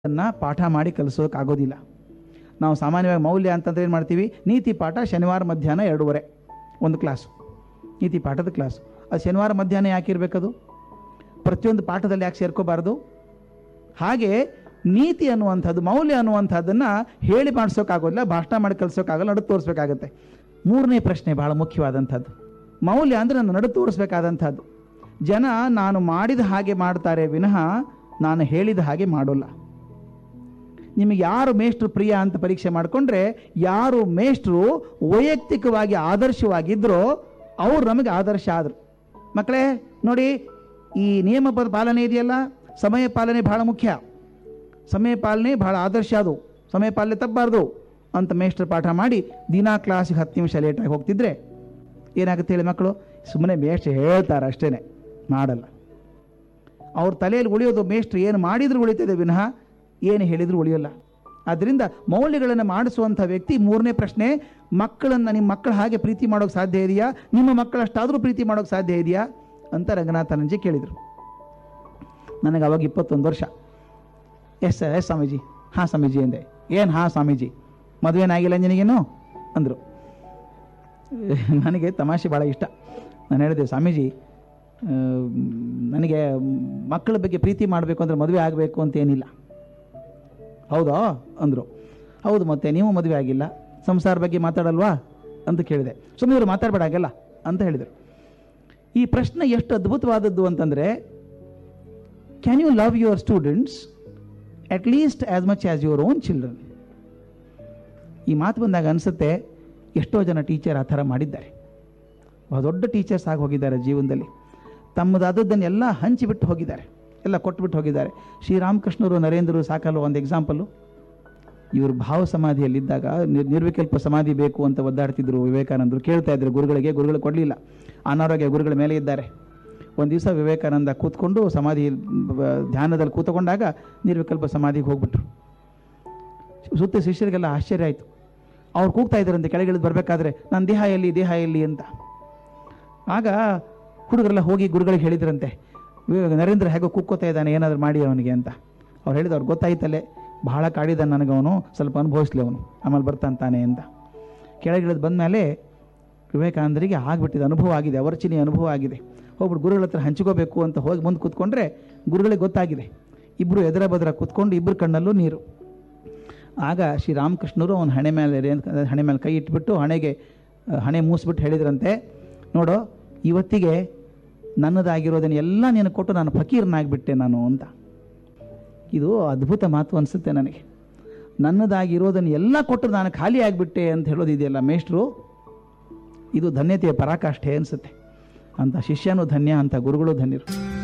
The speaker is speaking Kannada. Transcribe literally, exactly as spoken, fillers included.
ಅದನ್ನು ಪಾಠ ಮಾಡಿ ಕಲಿಸೋಕ್ಕಾಗೋದಿಲ್ಲ. ನಾವು ಸಾಮಾನ್ಯವಾಗಿ ಮೌಲ್ಯ ಅಂತಂದ್ರೆ ಏನು ಮಾಡ್ತೀವಿ, ನೀತಿ ಪಾಠ ಶನಿವಾರ ಮಧ್ಯಾಹ್ನ ಎರಡೂವರೆ ಒಂದು ಕ್ಲಾಸು, ನೀತಿ ಪಾಠದ ಕ್ಲಾಸು. ಅದು ಶನಿವಾರ ಮಧ್ಯಾಹ್ನ ಯಾಕೆ ಇರಬೇಕದು? ಪ್ರತಿಯೊಂದು ಪಾಠದಲ್ಲಿ ಯಾಕೆ ಸೇರ್ಕೋಬಾರ್ದು? ಹಾಗೆ ನೀತಿ ಅನ್ನುವಂಥದ್ದು, ಮೌಲ್ಯ ಅನ್ನುವಂಥದ್ದನ್ನು ಹೇಳಿ ಮಾಡಿಸೋಕ್ಕಾಗೋದಿಲ್ಲ, ಭಾಷಣ ಮಾಡಿ ಕಲಿಸೋಕ್ಕಾಗಲ್ಲ, ನಡು ತೋರಿಸ್ಬೇಕಾಗತ್ತೆ. ಮೂರನೇ ಪ್ರಶ್ನೆ ಭಾಳ ಮುಖ್ಯವಾದಂಥದ್ದು. ಮೌಲ್ಯ ಅಂದರೆ ನಾನು ನಡು ತೋರಿಸ್ಬೇಕಾದಂಥದ್ದು. ಜನ ನಾನು ಮಾಡಿದ ಹಾಗೆ ಮಾಡ್ತಾರೆ ವಿನಃ ನಾನು ಹೇಳಿದ ಹಾಗೆ ಮಾಡೋಲ್ಲ. ನಿಮಗೆ ಯಾರು ಮೇಷ್ಟ್ರು ಪ್ರಿಯ ಅಂತ ಪರೀಕ್ಷೆ ಮಾಡಿಕೊಂಡ್ರೆ, ಯಾರು ಮೇಷ್ಟ್ರು ವೈಯಕ್ತಿಕವಾಗಿ ಆದರ್ಶವಾಗಿದ್ದರೋ ಅವ್ರು ನಮಗೆ ಆದರ್ಶ ಆದರು. ಮಕ್ಕಳೇ ನೋಡಿ, ಈ ನಿಯಮ ಪಾಲನೆ ಇದೆಯಲ್ಲ, ಸಮಯ ಪಾಲನೆ ಭಾಳ ಮುಖ್ಯ. ಸಮಯ ಪಾಲನೆ ಭಾಳ ಆದರ್ಶ, ಅದು ಸಮಯ ಪಾಲನೆ ತಪ್ಪಬಾರ್ದು ಅಂತ ಮೇಷ್ಟ್ರು ಪಾಠ ಮಾಡಿ ದಿನಾ ಕ್ಲಾಸಿಗೆ ಹತ್ತು ನಿಮಿಷ ಲೇಟಾಗಿ ಹೋಗ್ತಿದ್ರೆ ಏನಾಗುತ್ತೆ ಹೇಳಿ ಮಕ್ಕಳು? ಸುಮ್ಮನೆ ಮೇಷ್ಟ್ರು ಹೇಳ್ತಾರೆ ಅಷ್ಟೇ, ಮಾಡಲ್ಲ. ಅವ್ರ ತಲೆಯಲ್ಲಿ ಉಳಿಯೋದು ಮೇಷ್ಟ್ರು ಏನು ಮಾಡಿದ್ರು ಉಳಿತದೆ ವಿನಃ ಏನು ಹೇಳಿದ್ರು ಉಳಿಯೋಲ್ಲ. ಆದ್ದರಿಂದ ಮೌಲ್ಯಗಳನ್ನು ಮಾಡಿಸುವಂಥ ವ್ಯಕ್ತಿ. ಮೂರನೇ ಪ್ರಶ್ನೆ, ಮಕ್ಕಳನ್ನು ನಿಮ್ಮ ಮಕ್ಕಳ ಹಾಗೆ ಪ್ರೀತಿ ಮಾಡೋಕ್ಕೆ ಸಾಧ್ಯ ಇದೆಯಾ, ನಿಮ್ಮ ಮಕ್ಕಳಷ್ಟಾದರೂ ಪ್ರೀತಿ ಮಾಡೋಕ್ಕೆ ಸಾಧ್ಯ ಇದೆಯಾ ಅಂತ ರಂಗನಾಥಾನಂಜಿ ಕೇಳಿದರು. ನನಗೆ ಅವಾಗ ಇಪ್ಪತ್ತೊಂದು ವರ್ಷ. Yes sir, S Swamiji. ಹಾಂ ಸ್ವಾಮೀಜಿ ಅಂದೆ. ಏನು ಹಾಂ ಸ್ವಾಮೀಜಿ, ಮದುವೆನಾಗಿಲ್ಲ ನಿನಗೇನು ಅಂದರು. ನನಗೆ ತಮಾಷೆ ಭಾಳ ಇಷ್ಟ. ನಾನು ಹೇಳಿದೆ, ಸ್ವಾಮೀಜಿ ನನಗೆ ಮಕ್ಕಳ ಬಗ್ಗೆ ಪ್ರೀತಿ ಮಾಡಬೇಕು ಅಂದರೆ ಮದುವೆ ಆಗಬೇಕು ಅಂತೇನಿಲ್ಲ. ಹೌದಾ ಅಂದರು. ಹೌದು, ಮತ್ತೆ ನೀವು ಮದುವೆ ಆಗಿಲ್ಲ, ಸಂಸಾರ ಬಗ್ಗೆ ಮಾತಾಡಲ್ವಾ ಅಂತ ಕೇಳಿದೆ. ಸುಮ್ಮನೆ ಇವರು ಮಾತಾಡಬೇಡ ಆಗಿಲ್ಲ ಅಂತ ಹೇಳಿದರು. ಈ ಪ್ರಶ್ನೆ ಎಷ್ಟು ಅದ್ಭುತವಾದದ್ದು ಅಂತಂದರೆ, can you love your students at least as much as your own children? ಈ ಮಾತು ಬಂದಾಗ ಅನಿಸುತ್ತೆ, ಎಷ್ಟೋ ಜನ ಟೀಚರ್ ಆ ಥರ ಮಾಡಿದ್ದಾರೆ. ಬಹಳ ದೊಡ್ಡ ಟೀಚರ್ಸ್ ಆಗಿ ಹೋಗಿದ್ದಾರೆ ಜೀವನದಲ್ಲಿ. ತಮ್ಮದಾದದ್ದನ್ನೆಲ್ಲ ಹಂಚಿಬಿಟ್ಟು ಹೋಗಿದ್ದಾರೆ, ಎಲ್ಲ ಕೊಟ್ಬಿಟ್ಟು ಹೋಗಿದ್ದಾರೆ. ಶ್ರೀರಾಮಕೃಷ್ಣರು, ನರೇಂದ್ರರು ಸಾಕಲ್ಲ ಒಂದು ಎಕ್ಸಾಂಪಲ್ಲು. ಇವರು ಭಾವ ಸಮಾಧಿಯಲ್ಲಿದ್ದಾಗ ನಿರ್ ನಿರ್ವಿಕಲ್ಪ ಸಮಾಧಿ ಬೇಕು ಅಂತ ಒದ್ದಾಡ್ತಿದ್ರು ವಿವೇಕಾನಂದರು. ಕೇಳ್ತಾ ಇದ್ರು ಗುರುಗಳಿಗೆ, ಗುರುಗಳು ಕೊಡಲಿಲ್ಲ. ಅನಾರೋಗ್ಯ, ಗುರುಗಳ ಮೇಲೆ ಇದ್ದಾರೆ. ಒಂದು ದಿವಸ ವಿವೇಕಾನಂದ ಕೂತ್ಕೊಂಡು ಸಮಾಧಿ ಧ್ಯಾನದಲ್ಲಿ ಕೂತ್ಕೊಂಡಾಗ ನಿರ್ವಿಕಲ್ಪ ಸಮಾಧಿಗೆ ಹೋಗ್ಬಿಟ್ರು. ಸುತ್ತ ಶಿಷ್ಯರಿಗೆಲ್ಲ ಆಶ್ಚರ್ಯ ಆಯಿತು. ಅವ್ರು ಕೂಗ್ತಾ ಇದ್ದಾರಂತೆ ಕೆಳಗಿಳಿದು ಬರಬೇಕಾದ್ರೆ, ನನ್ನ ದೇಹ ಎಲ್ಲಿ ದೇಹ ಎಲ್ಲಿ ಅಂತ. ಆಗ ಹುಡುಗರೆಲ್ಲ ಹೋಗಿ ಗುರುಗಳಿಗೆ ಹೇಳಿದ್ರಂತೆ, ನರೇಂದ್ರ ಹೇಗೋ ಕೂಕ್ಕೋತಾ ಇದ್ದಾನೆ, ಏನಾದರೂ ಮಾಡಿ ಅವನಿಗೆ ಅಂತ. ಅವ್ರು ಹೇಳಿದ್ರು, ಅವ್ರು ಗೊತ್ತಾಯ್ತಲ್ಲೇ, ಬಹಳ ಕಾಡಿದ ನನಗವನು, ಸ್ವಲ್ಪ ಅನುಭವಿಸ್ಲಿ ಅವನು, ಆಮೇಲೆ ಬರ್ತಾನೆ ಅಂತ. ಕೆಳಗಿಳಿದು ಬಂದಮೇಲೆ ವಿವೇಕಾನಂದರಿಗೆ ಆಗಿಬಿಟ್ಟಿದೆ, ಅನುಭವ ಆಗಿದೆ, ಅವರ್ಚಿನಿ ಅನುಭವ ಆಗಿದೆ. ಹೋಗ್ಬಿಟ್ಟು ಗುರುಗಳ ಹತ್ರ ಹಂಚ್ಕೋಬೇಕು ಅಂತ ಹೋಗಿ ಮುಂದೆ ಕೂತ್ಕೊಂಡ್ರೆ ಗುರುಗಳಿಗೆ ಗೊತ್ತಾಗಿದೆ. ಇಬ್ಬರು ಎದುರ ಬದರ ಕೂತ್ಕೊಂಡು ಇಬ್ಬರು ಕಣ್ಣಲ್ಲೂ ನೀರು. ಆಗ ಶ್ರೀರಾಮಕೃಷ್ಣರು ಅವನ ಹಣೆ ಮೇಲೆ ಹಣೆ ಮೇಲೆ ಕೈ ಇಟ್ಬಿಟ್ಟು ಹಣೆಗೆ ಹಣೆ ಮೂಸ್ಬಿಟ್ಟು ಹೇಳಿದ್ರಂತೆ, ನೋಡು, ಇವತ್ತಿಗೆ ನನ್ನದಾಗಿರೋದನ್ನು ಎಲ್ಲ ನೀನು ಕೊಟ್ಟು ನಾನು ಫಕೀರನಾಗಿಬಿಟ್ಟೆ ನಾನು ಅಂತ. ಇದು ಅದ್ಭುತ ಮಾತು ಅನಿಸುತ್ತೆ ನನಗೆ. ನನ್ನದಾಗಿರೋದನ್ನು ಎಲ್ಲ ಕೊಟ್ಟು ನಾನು ಖಾಲಿ ಆಗಿಬಿಟ್ಟೆ ಅಂತ ಹೇಳೋದಿದೆಯಲ್ಲ ಮೇಷ್ಟ್ರು, ಇದು ಧನ್ಯತೆಯ ಪರಾಕಾಷ್ಠೆ ಅನಿಸುತ್ತೆ. ಅಂಥ ಶಿಷ್ಯನೂ ಧನ್ಯ, ಅಂಥ ಗುರುಗಳು ಧನ್ಯರು.